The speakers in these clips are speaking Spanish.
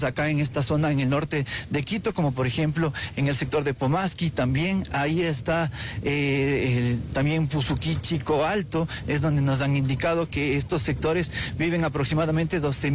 Acá en esta zona, en el norte de Quito, como por ejemplo en el sector de Pomasqui, también ahí está también Puzuquí, Chico Alto, es donde nos han indicado que estos sectores viven aproximadamente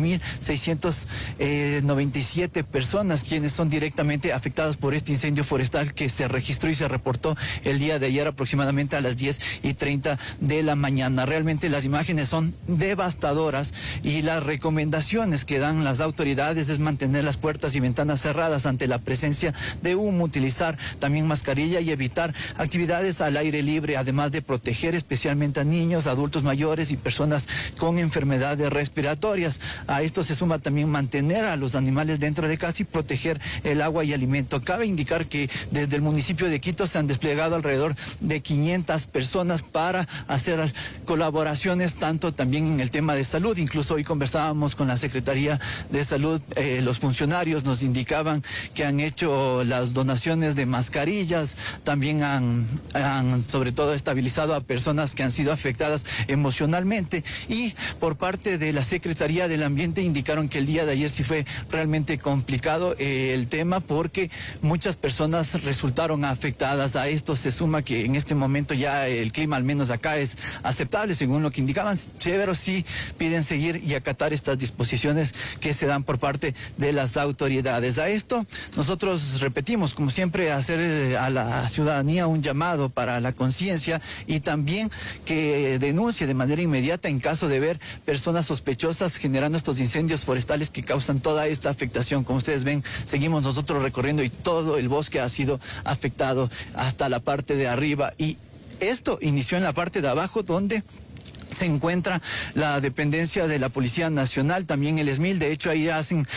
12.697 personas, quienes son directamente afectadas por este incendio forestal que se registró y se reportó el día de ayer aproximadamente a las 10:30 de la mañana. Realmente las imágenes son devastadoras y las recomendaciones que dan las autoridades es mantener las puertas y ventanas cerradas ante la presencia de humo, utilizar también mascarilla y evitar actividades al aire libre, además de proteger especialmente a niños, adultos mayores y personas con enfermedades respiratorias. A esto se suma también mantener a los animales dentro de casa y proteger el agua y alimento. Cabe indicar que desde el municipio de Quito se han desplegado alrededor de 500 personas para hacer colaboraciones, tanto también en el tema de salud. Incluso hoy conversábamos con la Secretaría de Salud, los funcionarios nos indicaban que han hecho las donaciones de mascarillas, también han sobre todo estabilizado a personas que han sido afectadas emocionalmente, y por parte de la Secretaría del Ambiente indicaron que el día de ayer sí fue realmente complicado el tema porque muchas personas resultaron afectadas. A esto se suma que en este momento ya el clima, al menos acá, es aceptable según lo que indicaban, pero sí piden seguir y acatar estas disposiciones que se dan por parte de las autoridades. A esto nosotros repetimos, como siempre, hacer a la ciudadanía un llamado para la conciencia y también que denuncie de manera inmediata en caso de ver personas sospechosas generando estos incendios forestales que causan toda esta afectación. Como ustedes ven, seguimos nosotros recorriendo y todo el bosque ha sido afectado hasta la parte de arriba, y esto inició en la parte de abajo donde se encuentra la dependencia de la Policía Nacional, también el ESMIL. De hecho, ahí hacen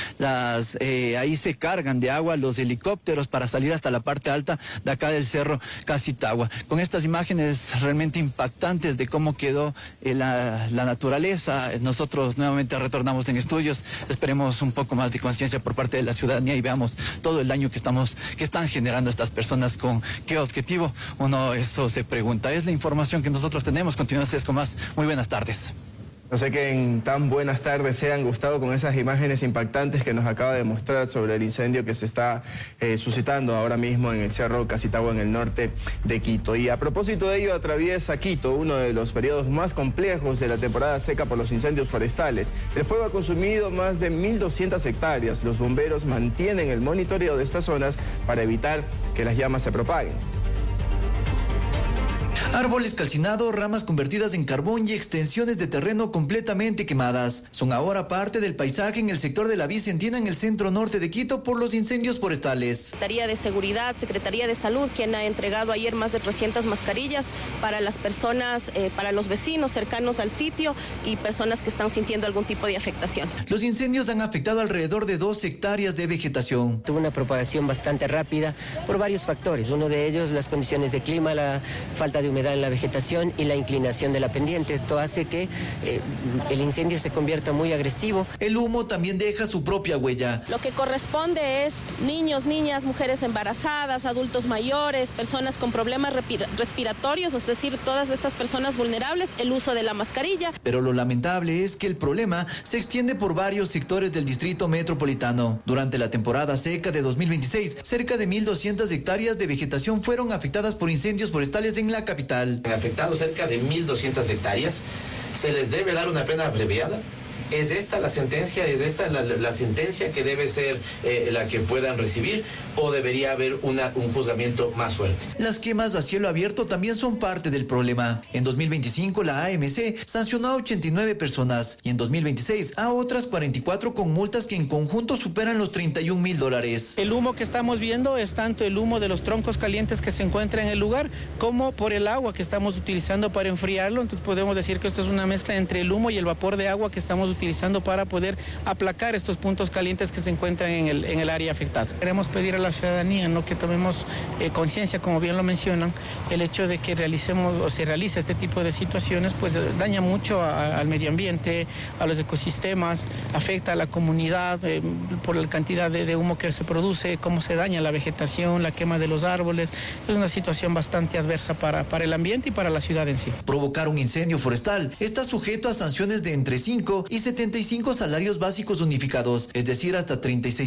ahí se cargan de agua los helicópteros para salir hasta la parte alta de acá del Cerro Casitagua. Con estas imágenes realmente impactantes de cómo quedó la naturaleza, nosotros nuevamente retornamos en estudios. Esperemos un poco más de conciencia por parte de la ciudadanía y veamos todo el daño que están generando estas personas. ¿Con qué objetivo? Uno eso se pregunta. Es la información que nosotros tenemos. Continúen ustedes con más. Muy buenas tardes. No sé que en tan buenas tardes se han gustado con esas imágenes impactantes que nos acaba de mostrar sobre el incendio que se está suscitando ahora mismo en el Cerro Casitagua, en el norte de Quito. Y a propósito de ello, atraviesa Quito uno de los periodos más complejos de la temporada seca por los incendios forestales. El fuego ha consumido más de 1.200 hectáreas. Los bomberos mantienen el monitoreo de estas zonas para evitar que las llamas se propaguen. Árboles calcinados, ramas convertidas en carbón y extensiones de terreno completamente quemadas son ahora parte del paisaje en el sector de la Vicentina, en el centro norte de Quito, por los incendios forestales. Secretaría de Seguridad, Secretaría de Salud, quien ha entregado ayer más de 300 mascarillas para las personas, para los vecinos cercanos al sitio y personas que están sintiendo algún tipo de afectación. Los incendios han afectado alrededor de 2 hectáreas de vegetación. Tuvo una propagación bastante rápida por varios factores. Uno de ellos, las condiciones de clima, la falta de humedad en la vegetación y la inclinación de la pendiente. Esto hace que el incendio se convierta muy agresivo. El humo también deja su propia huella. Lo que corresponde es niños, niñas, mujeres embarazadas, adultos mayores, personas con problemas respiratorios, es decir, todas estas personas vulnerables, el uso de la mascarilla. Pero lo lamentable es que el problema se extiende por varios sectores del distrito metropolitano. Durante la temporada seca de 2026, cerca de 1.200 hectáreas de vegetación fueron afectadas por incendios forestales en la capital. Han afectado cerca de 1.200 hectáreas. Se les debe dar una pena abreviada. ¿Es esta la sentencia? ¿Es esta la sentencia que debe ser la que puedan recibir? ¿O debería haber un juzgamiento más fuerte? Las quemas a cielo abierto también son parte del problema. En 2025 la AMC sancionó a 89 personas y en 2026 a otras 44 con multas que en conjunto superan los $31.000. El humo que estamos viendo es tanto el humo de los troncos calientes que se encuentran en el lugar como por el agua que estamos utilizando para enfriarlo. Entonces podemos decir que esto es una mezcla entre el humo y el vapor de agua que estamos utilizando para poder aplacar estos puntos calientes que se encuentran en el área afectada. Queremos pedir a la ciudadanía, ¿no?, que tomemos conciencia, como bien lo mencionan, el hecho de que realicemos o se realice este tipo de situaciones, pues daña mucho al medio ambiente, a los ecosistemas, afecta a la comunidad por la cantidad de humo que se produce, cómo se daña la vegetación, la quema de los árboles. Es una situación bastante adversa para el ambiente y para la ciudad en sí. Provocar un incendio forestal está sujeto a sanciones de entre 5 y 75 salarios básicos unificados, es decir, hasta 36